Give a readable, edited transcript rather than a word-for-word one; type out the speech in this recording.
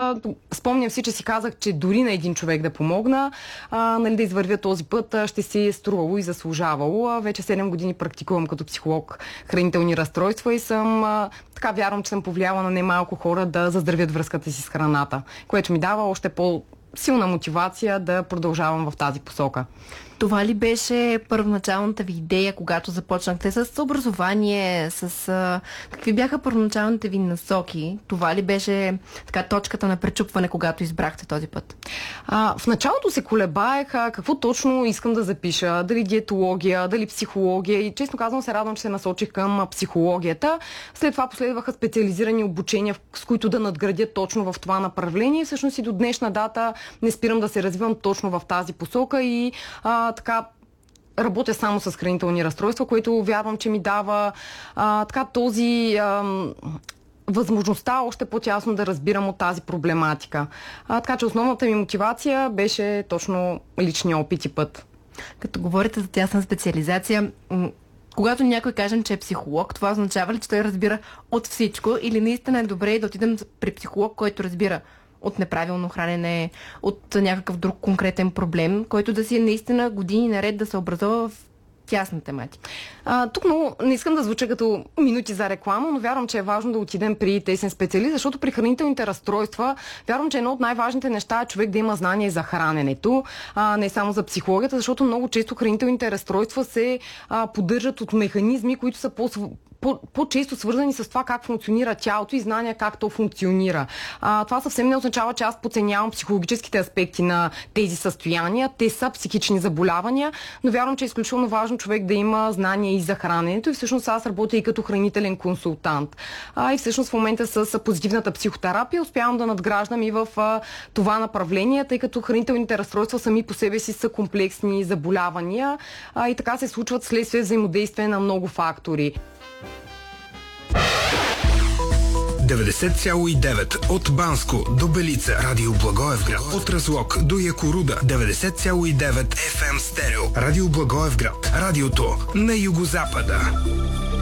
спомням си, че си казах, че дори на един човек да помогна, да извървя този път, ще си е струвало и заслужавало. Вече 7 години практикувам като психолог хранителни разстройства и така вярвам, че съм повлияла на немалко хора да заздравят връзката си с храната, което ми дава още по-силна мотивация да продължавам в тази посока. Това ли беше първоначалната ви идея, когато започнахте с образование, какви бяха първоначалните ви насоки? Това ли беше така точката на пречупване, когато избрахте този път? В началото се колебаех какво точно искам да запиша. Дали диетология, дали психология, и честно казвам се радвам, че се насочих към психологията. След това последваха специализирани обучения, с които да надградя точно в това направление. Всъщност и до днешна дата не спирам да се развивам точно в тази посока и така работя само с хранителни разстройства, което вярвам, че ми дава възможността още по-тясно да разбирам от тази проблематика. Така че основната ми мотивация беше точно личния опит и път. Като говорите за тясна специализация, когато някой кажем, че е психолог, това означава ли, че той разбира от всичко, или наистина е добре да отидем при психолог, който разбира от неправилно хранене, от някакъв друг конкретен проблем, който да си е наистина години наред да се образува в тясна тематика? Тук много не искам да звуча като минути за реклама, но вярвам, че е важно да отидем при тесен специалист, защото при хранителните разстройства вярвам, че едно от най-важните неща е човек да има знание за храненето, не само за психологията, защото много често хранителните разстройства се поддържат от механизми, които са по-често свързани с това как функционира тялото и знания как то функционира. Това съвсем не означава, че аз подценявам психологическите аспекти на тези състояния. Те са психични заболявания, но вярвам, че е изключително важно човек да има знания и за храненето, и всъщност аз работя и като хранителен консултант. И всъщност в момента с позитивната психотерапия успявам да надграждам и в това направление, тъй като хранителните разстройства сами по себе си са комплексни заболявания и така се случват следствие взаимодействие на много фактори. 90,9 от Банско до Белица, Радио Благоевград, от Разлог до Якоруда, 90,9 FM стерео, Радио Благоевград, радиото на югозапада.